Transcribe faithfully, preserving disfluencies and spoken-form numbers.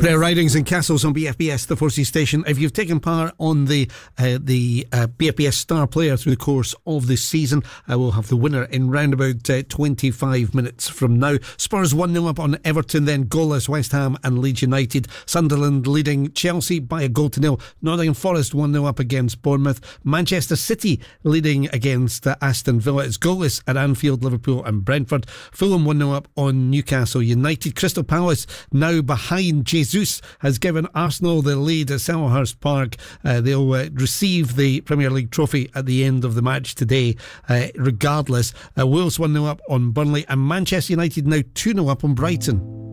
Prayer Ridings and Castles on B F B S, the Forsey station. If you've taken part on the uh, the uh, B F B S Star Player through the course of this season, I will have the winner in round about uh, twenty-five minutes from now. Spurs one nil up on Everton, then goalless West Ham and Leeds United. Sunderland leading Chelsea by a goal to nil. Nottingham Forest one nil up against Bournemouth. Manchester City leading against uh, Aston Villa. It's goalless at Anfield, Liverpool and Brentford. Fulham one nil up on Newcastle United. Crystal Palace now behind. Jesus has given Arsenal the lead at Selhurst Park. Uh, they'll uh, receive the Premier League trophy at the end of the match today, uh, regardless. Uh, Wolves one nil up on Burnley, and Manchester United now two nil up on Brighton.